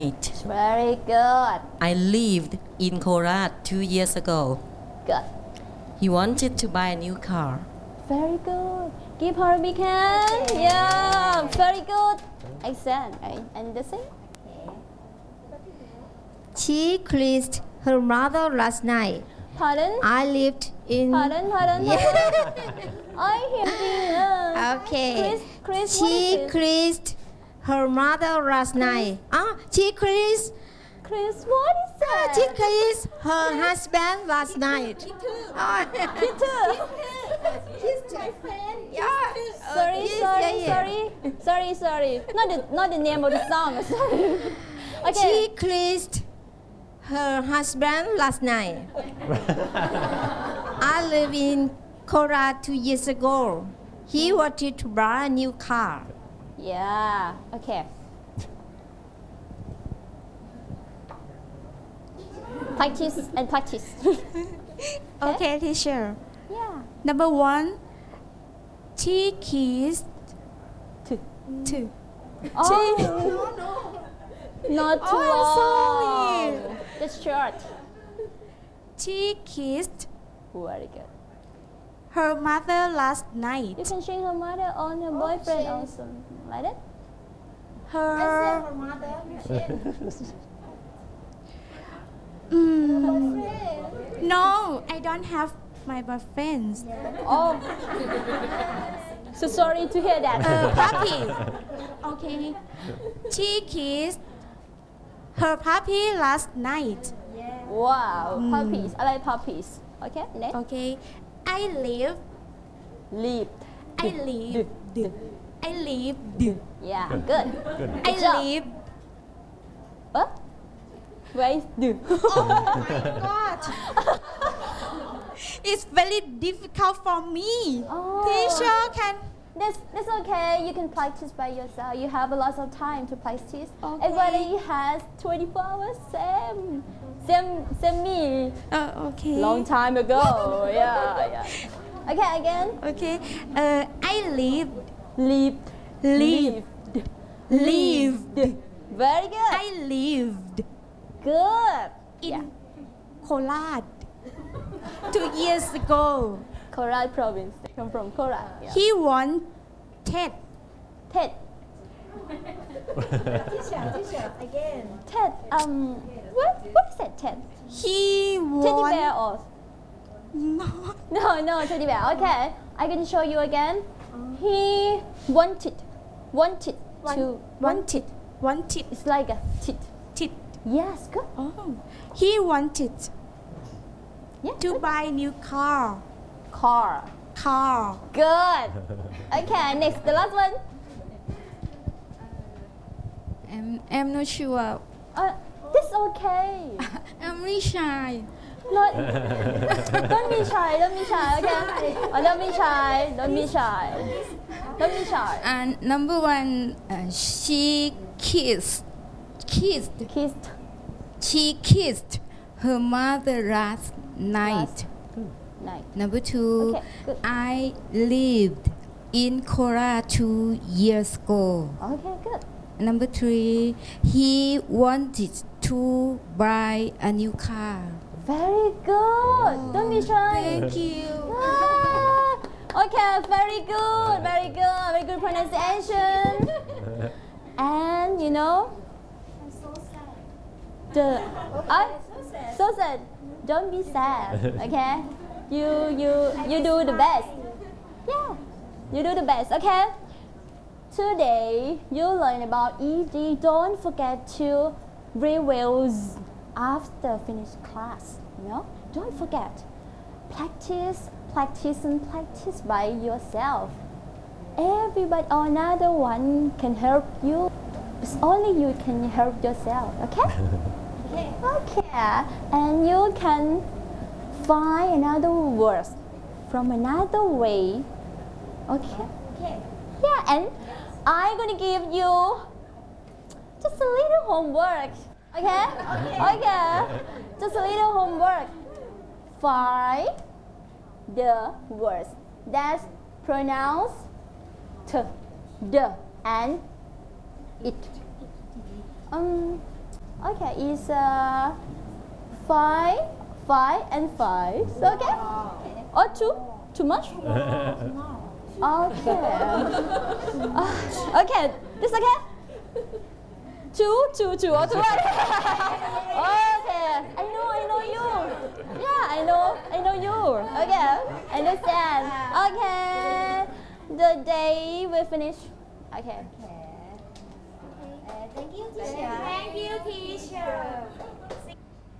Very good. I lived in Korat 2 years ago. Good. He wanted to buy a new car. Very good. Give her a big hand. Yeah, very good. Excellent. And the same. She kissed her mother last night. Pardon? I lived in. Pardon. I hear Okay. Chris, She kissed her mother last night. She kissed. Chris, what is that? She kissed her husband last night. Peter. Kissed my friend. Sorry. Not the name of the song. Sorry. Okay. She kissed her husband last night. I lived in Korat 2 years ago. He wanted to buy a new car. Yeah. Okay. Practice and practice. Okay, teacher. Yeah. Number 1, she kissed. Two. Oh. Not too long. Sorry. Just short. She kissed Very good. her mother last You night. can change her mother on her boyfriend also. Like that? Her no, I don't have my boyfriends. Oh. So sorry to hear that. Puppy. Okay. She kissed her puppy last night. Wow. Puppies. I like puppies. Okay. Next. Okay. I lived. Leap. Yeah. Good. I job. lived. Where is do? God. It's very difficult for me. Oh. Teacher can. That's okay. You can practice by yourself. You have a lot of time to practice. Okay. Everybody has 24 hours. Same me. Okay. Long time ago. Yeah. Okay, again. Okay. I lived. Lived. Very good. I lived Good. in Korat 2 years ago. Korat province. They come from Korat. Yeah. He wanted. Ted. Teacher, again. Ted. What is that? Ted. He Teddy wanted. bear or No. no teddy bear. Okay, I can show you again. He wanted to. Wanted. It's like a tit. Tit. Yes, good. Oh. He wanted Yeah. to buy new car. Car. Good. Okay, next, the last one. I'm not sure. This okay. I'm really shy. Not. Don't be shy. Okay. Don't be shy. And number 1, she kissed. Kissed. She kissed her mother last night. Night. Number 2, Okay, good. I lived in Korea 2 years ago. Okay, good. Number 3, he wanted to buy a new car. Very good. Don't be shy. Thank you. Okay, very good pronunciation. And you know, I'm so sad. so sad. Don't be sad. Okay, you do the best. Yeah, you do the best. Okay. Today you learn about ED. Don't forget to reviews after finish class. You know, don't forget. Practice by yourself. Everybody or another one can help you. It's only you can help yourself. Okay? Okay. And you can find another word from another way. Okay? Yeah, and I'm gonna give you just a little homework. Okay? Just a little homework. Find the words that pronounce t, the, and it. Okay, it's 5, 5 and 5. Okay? Or 2? Too much? Okay. Okay, this okay? 2, 2, 2 or 2. Okay, I know you. Yeah, I know you. Okay, understand. Okay, the day will finish. Okay. Thank you, teacher. Thank you, teacher.